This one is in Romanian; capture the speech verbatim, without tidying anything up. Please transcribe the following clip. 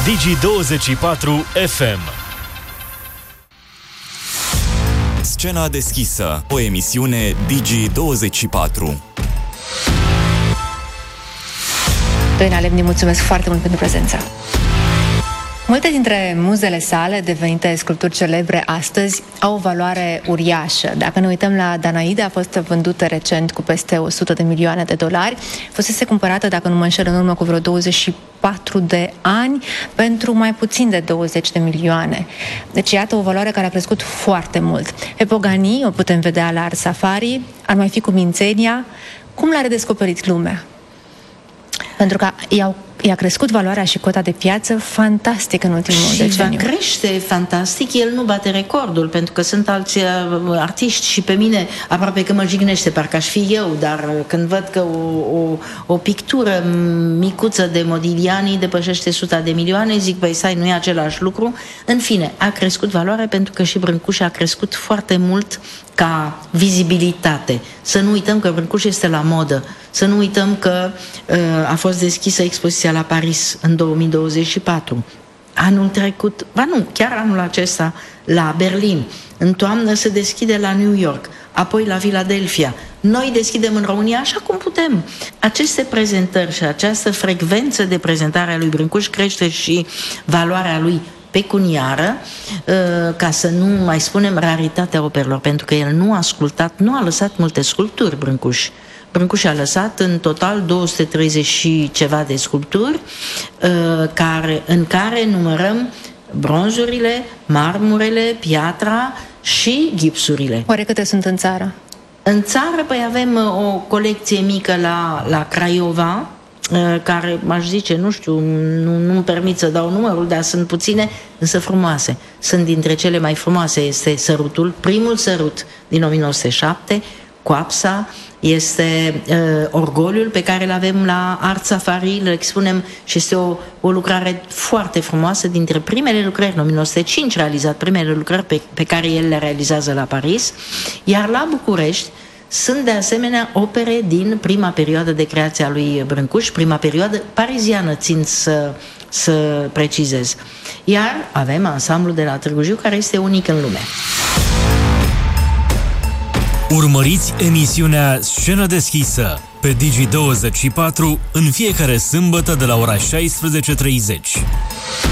Digi douăzeci și patru F M. Scena deschisă, o emisiune Digi douăzeci și patru. Doina Lemni, mulțumesc foarte mult pentru prezența. Multe dintre muzele sale, devenite sculpturi celebre astăzi, au o valoare uriașă. Dacă ne uităm la Danaida, a fost vândută recent cu peste o sută de milioane de dolari. Fusese cumpărată, dacă nu mă înșel, în urmă cu vreo douăzeci și patru de ani, pentru mai puțin de douăzeci de milioane. Deci, iată o valoare care a crescut foarte mult. Pe Pogani o putem vedea la Art Safari, ar mai fi cu Mințenia. Cum l-a redescoperit lumea? Pentru că i-au I-a crescut valoarea și cota de piață fantastic în ultimul deceniu. Și va crește fantastic, el nu bate recordul, pentru că sunt alți artiști și pe mine aproape că mă jignește, parcă aș fi eu, dar când văd că o, o, o pictură micuță de Modigliani depășește suta de milioane, zic, băi, stai, nu e același lucru. În fine, a crescut valoarea pentru că și Brâncuș a crescut foarte mult ca vizibilitate. Să nu uităm că Brâncuș este la modă, să nu uităm că uh, a fost deschisă expoziția la Paris în două mii douăzeci și patru. Anul trecut, ba nu, chiar anul acesta la Berlin. În toamnă se deschide la New York, apoi la Philadelphia. Noi deschidem în România așa cum putem. Aceste prezentări și această frecvență de prezentare a lui Brâncuș crește și valoarea lui pecuniară, ca să nu mai spunem raritatea operelor, pentru că el nu a ascultat, nu a lăsat multe sculpturi, Brâncuș. Brâncuș a lăsat în total două sute treizeci și ceva de sculpturi, care, în care numărăm bronzurile, marmurele, piatra și gipsurile. Oare câte sunt în țară? În țară, păi avem o colecție mică la, la Craiova, care, m-aș zice, nu știu, nu, nu-mi permit să dau numărul, dar sunt puține, însă frumoase. Sunt dintre cele mai frumoase, este Sărutul, primul sărut din o mie nouă sute șapte, Coapsa, este uh, Orgoliul pe care îl avem la Art Safari, îl expunem și este o, o lucrare foarte frumoasă, dintre primele lucrări, în o mie nouă sute cinci realizat primele lucrări pe, pe care el le realizează la Paris, iar la București sunt de asemenea opere din prima perioadă de creație a lui Brâncuș, prima perioadă pariziană, țin să, să precizez. Iar avem ansamblul de la Târgu Jiu, care este unic în lume. Urmăriți emisiunea Scenă deschisă pe Digi douăzeci și patru în fiecare sâmbătă de la ora șaisprezece și treizeci.